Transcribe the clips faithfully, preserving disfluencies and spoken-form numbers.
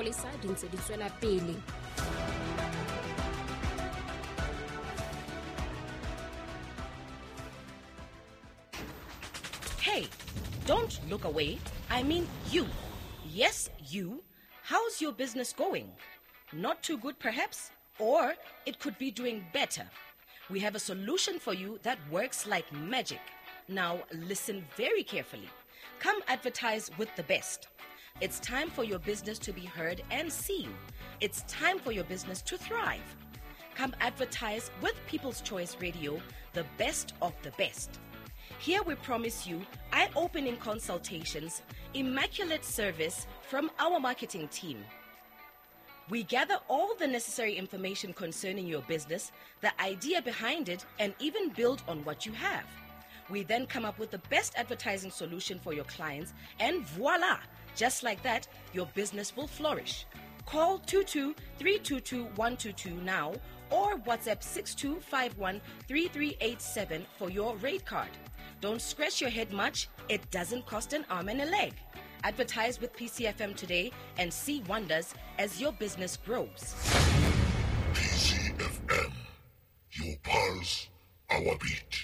sepolesa di ntse di tswela pele. Hey, don't look away. I mean you. Yes, you. How's your business going? Not too good, perhaps? Or it could be doing better. We have a solution for you that works like magic. Now, listen very carefully. Come advertise with the best. It's time for your business to be heard and seen. It's time for your business to thrive. Come advertise with People's Choice Radio, the best of the best. Here we promise you eye-opening consultations, immaculate service from our marketing team. We gather all the necessary information concerning your business, the idea behind it, and even build on what you have. We then come up with the best advertising solution for your clients, and voila! Just like that, your business will flourish. Call two two three two two one two two now or WhatsApp six two five one three three eight seven for your rate card. Don't scratch your head much. It doesn't cost an arm and a leg. Advertise with P C F M today and see wonders as your business grows. P C F M, your pulse, our beat.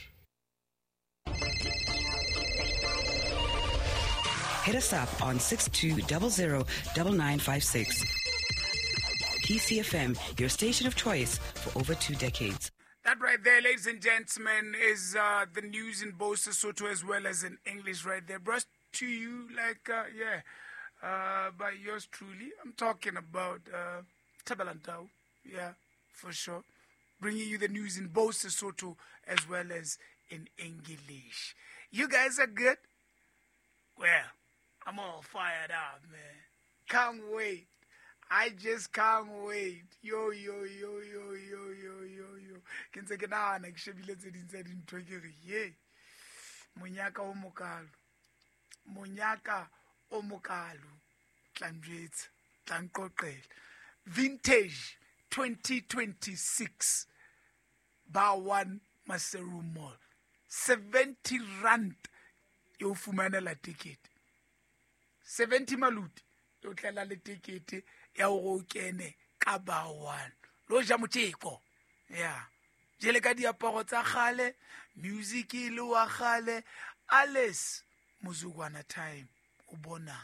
Hit us up on six two zero zero nine nine five six. P C F M, your station of choice for over two decades. That right there, ladies and gentlemen, is uh, the news in both Sesotho as well as in English right there. Brought to you like, uh, yeah, uh, by yours truly. I'm talking about uh, Tabalantau, yeah, for sure. Bringing you the news in both Sesotho as well as in English. You guys are good? Well, I'm all fired up, man. Can't wait. I just can't wait. Yo, yo, yo, yo, yo, yo, yo, yo. Can say na na kshebile tse ding tse ding twekere. Ye. Monyaka o mokalo. Monyaka o mokalo. Tlanjetse, tlanqoqela. Vintage twenty twenty-six. Bar one Maseru Mall. seventy rand. Yo fumana la ticket. seventy maluti. Yo tlela le ticket ya go kene ka ba one. Lo ja moteko. Yeah. Jele ka diaparo tsa khale, music ile wa khale, alles muzukwana time o bona.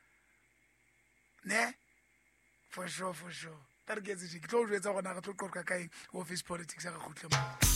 Ne? For sure, for sure. Target ke tlo jwetsa gona ga tlo qoqa kae office politics ga go tlema.